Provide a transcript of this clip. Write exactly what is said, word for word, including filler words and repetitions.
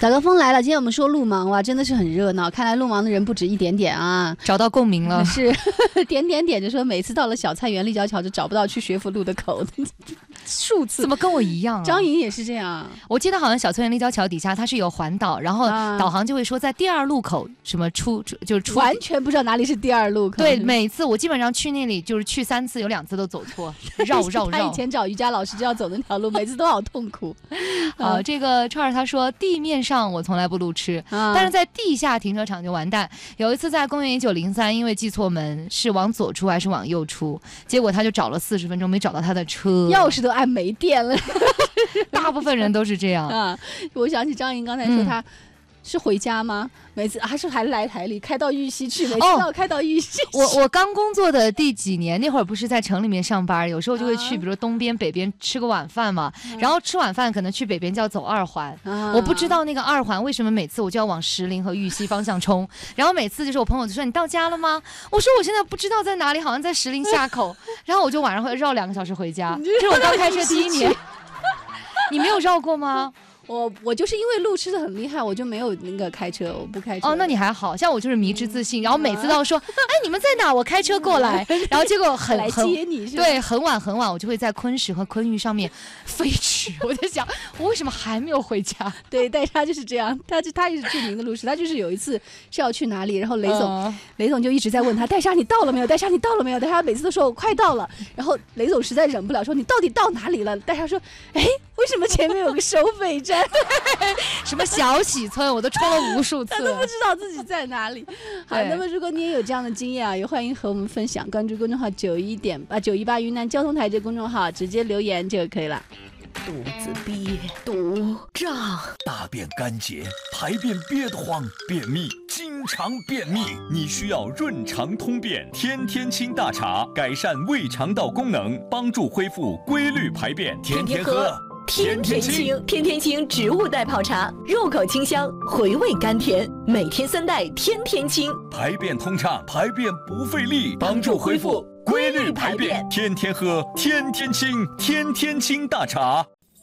早高峰来了，今天我们说路盲哇，真的是很热闹。看来路盲的人不止一点点啊， 找到共鸣了。 是点点点，就说每次到了小菜园立交桥就找不到去学府路的口，数次怎么跟我一样啊？ 张颖也是这样。 我记得好像小菜园立交桥底下它是有环岛，然后导航就会说在第二路口什么出就是出， 完全不知道哪里是第二路口。 对，每次我基本上去那里就是去三次，有两次都走错，绕绕绕。 他以前找瑜伽老师就要走那条路，每次都好痛苦。 好，这个串儿他说地面上我从来不路痴，啊、但是在地下停车场就完蛋。有一次在公园一九零三，因为记错门是往左出还是往右出，结果他就找了四十分钟没找到他的车， 钥匙都按没电了。 大部分人都是这样啊。我想起张莹刚才说他。嗯是回家吗？每次还是还来台里开到玉溪去，每次都要开到玉溪、 哦。我我刚工作的第几年，那会儿不是在城里面上班，有时候就会去，比如东边、北边吃个晚饭嘛。嗯、然后吃晚饭可能去北边就要走二环，啊、我不知道那个二环为什么每次我就要往石林和玉溪方向冲。然后每次就是我朋友就说你到家了吗？我说我现在不知道在哪里，好像在石林下口。然后我就晚上会绕两个小时回家。这是我刚开车第一年。你没有绕过吗？ 我我就是因为路痴的很厉害，我就没有那个开车，我不开车。 哦，那你还好像我就是迷之自信，然后每次都要说，哎，你们在哪？我开车过来。然后结果很来接你是吧？ 对，很晚很晚，我就会在昆石和昆玉上面飞驰。我在想，我为什么还没有回家？ 对，但是他就是这样，他就他也是著名的路痴，他就是有一次是要去哪里，然后雷总、呃、雷总就一直在问他，戴莎你到了没有？戴莎你到了没有？戴莎每次都说我快到了，然后雷总实在忍不了，说你到底到哪里了？戴莎说，哎。为什么前面有个收费站？ 什么小喜村，我都冲了无数次， 他都不知道自己在哪里。好，那么如果你也有这样的经验啊，也欢迎和我们分享。关注公众号九一点啊九一八云南交通台这公众号，直接留言就可以了。 肚子憋肚胀，大便干结，排便憋得慌，便秘，经常便秘，你需要润肠通便天天清大茶，改善胃肠道功能，帮助恢复规律排便，天天喝。 天天清，天天清植物代泡茶，入口清香，回味甘甜，每天三袋，天天清， 排便通畅，排便不费力，帮助恢复规律排便，天天喝，天天清，天天清大茶。